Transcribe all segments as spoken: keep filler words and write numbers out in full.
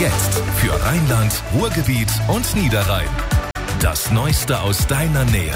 Jetzt für Rheinland, Ruhrgebiet und Niederrhein. Das Neueste aus deiner Nähe.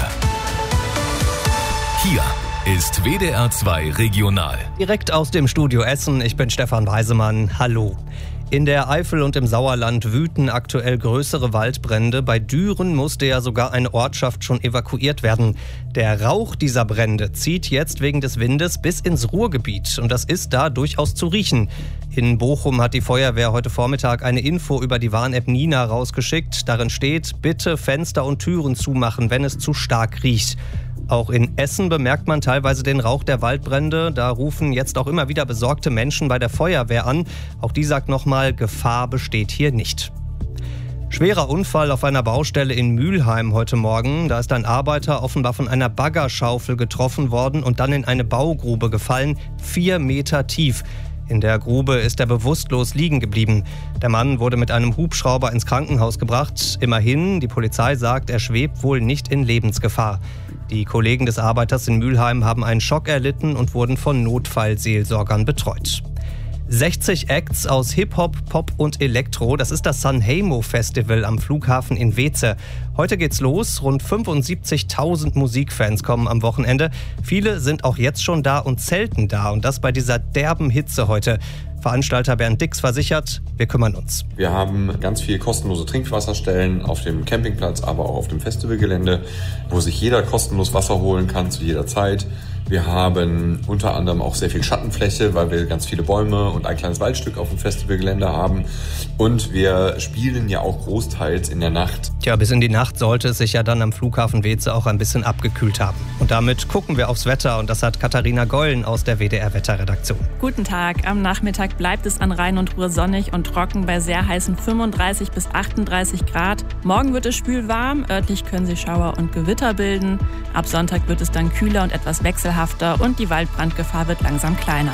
Hier ist W D R zwei Regional. Direkt aus dem Studio Essen, ich bin Stefan Weisemann. Hallo. In der Eifel und im Sauerland wüten aktuell größere Waldbrände. Bei Düren musste ja sogar eine Ortschaft schon evakuiert werden. Der Rauch dieser Brände zieht jetzt wegen des Windes bis ins Ruhrgebiet. Und das ist da durchaus zu riechen. In Bochum hat die Feuerwehr heute Vormittag eine Info über die Warn-App Nina rausgeschickt. Darin steht, bitte Fenster und Türen zumachen, wenn es zu stark riecht. Auch in Essen bemerkt man teilweise den Rauch der Waldbrände. Da rufen jetzt auch immer wieder besorgte Menschen bei der Feuerwehr an. Auch die sagt nochmal, Gefahr besteht hier nicht. Schwerer Unfall auf einer Baustelle in Mülheim heute Morgen. Da ist ein Arbeiter offenbar von einer Baggerschaufel getroffen worden und dann in eine Baugrube gefallen, vier Meter tief. In der Grube ist er bewusstlos liegen geblieben. Der Mann wurde mit einem Hubschrauber ins Krankenhaus gebracht. Immerhin, die Polizei sagt, er schwebt wohl nicht in Lebensgefahr. Die Kollegen des Arbeiters in Mülheim haben einen Schock erlitten und wurden von Notfallseelsorgern betreut. sechzig Acts aus Hip-Hop, Pop und Elektro. Das ist das Sanremo Festival am Flughafen in Weeze. Heute geht's los. Rund fünfundsiebzigtausend Musikfans kommen am Wochenende. Viele sind auch jetzt schon da und zelten da. Und das bei dieser derben Hitze heute. Veranstalter Bernd Dix versichert, wir kümmern uns. Wir haben ganz viel kostenlose Trinkwasserstellen auf dem Campingplatz, aber auch auf dem Festivalgelände, wo sich jeder kostenlos Wasser holen kann zu jeder Zeit. Wir haben unter anderem auch sehr viel Schattenfläche, weil wir ganz viele Bäume und ein kleines Waldstück auf dem Festivalgelände haben. Und wir spielen ja auch großteils in der Nacht. Tja, bis in die Nacht sollte es sich ja dann am Flughafen Weeze auch ein bisschen abgekühlt haben. Und damit gucken wir aufs Wetter und das hat Katharina Gollen aus der W D R-Wetterredaktion. Guten Tag. Am Nachmittag bleibt es an Rhein und Ruhr sonnig und trocken bei sehr heißen fünfunddreißig bis achtunddreißig Grad. Morgen wird es spülwarm, örtlich können sich Schauer und Gewitter bilden. Ab Sonntag wird es dann kühler und etwas wechselhafter und die Waldbrandgefahr wird langsam kleiner.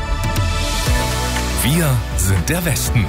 Wir sind der Westen.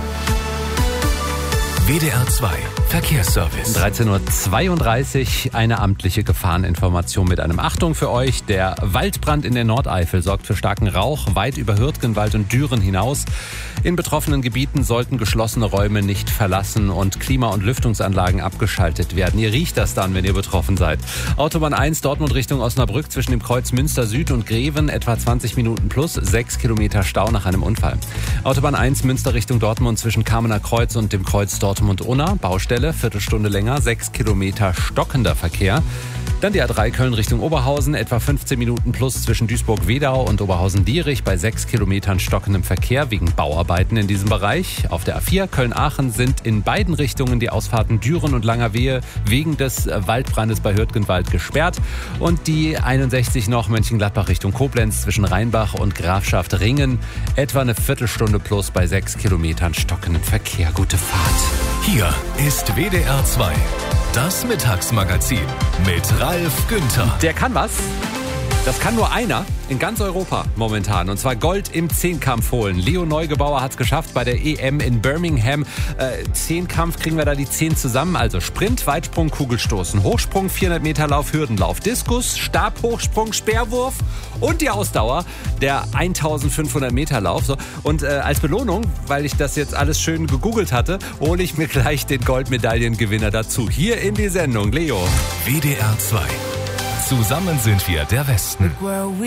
W D R zwei Verkehrsservice. dreizehn Uhr zweiunddreißig, eine amtliche Gefahreninformation mit einem Achtung für euch. Der Waldbrand in der Nordeifel sorgt für starken Rauch, weit über Hürtgenwald und Düren hinaus. In betroffenen Gebieten sollten geschlossene Räume nicht verlassen und Klima- und Lüftungsanlagen abgeschaltet werden. Ihr riecht das dann, wenn ihr betroffen seid. Autobahn eins, Dortmund Richtung Osnabrück zwischen dem Kreuz Münster Süd und Greven, etwa zwanzig Minuten plus, sechs Kilometer Stau nach einem Unfall. Autobahn eins, Münster Richtung Dortmund zwischen Kamener Kreuz und dem Kreuz Dortmund-Unna, Baustelle, Viertelstunde länger, sechs Kilometer stockender Verkehr. Dann die A drei Köln Richtung Oberhausen, etwa fünfzehn Minuten plus zwischen Duisburg-Wedau und Oberhausen-Dierich bei sechs Kilometern stockendem Verkehr wegen Bauarbeiten in diesem Bereich. Auf der A vier Köln-Aachen sind in beiden Richtungen die Ausfahrten Düren und Langerwehe wegen des Waldbrandes bei Hürtgenwald gesperrt. Und die einundsechzig noch Mönchengladbach Richtung Koblenz zwischen Rheinbach und Grafschaft Ringen, etwa eine Viertelstunde plus bei sechs Kilometern stockendem Verkehr. Gute Fahrt. Hier ist W D R zwei. Das Mittagsmagazin mit Ralf Günther. Der kann was. Das kann nur einer in ganz Europa momentan. Und zwar Gold im Zehnkampf holen. Leo Neugebauer hat es geschafft bei der E M in Birmingham. Äh, Zehnkampf, kriegen wir da die zehn zusammen. Also Sprint, Weitsprung, Kugelstoßen, Hochsprung, vierhundert Meter Lauf, Hürdenlauf, Diskus, Stabhochsprung, Speerwurf und die Ausdauer, der eintausendfünfhundert Meter Lauf. So. Und äh, als Belohnung, weil ich das jetzt alles schön gegoogelt hatte, hole ich mir gleich den Goldmedaillengewinner dazu. Hier in die Sendung. Leo. W D R zwei. Zusammen sind wir der Westen.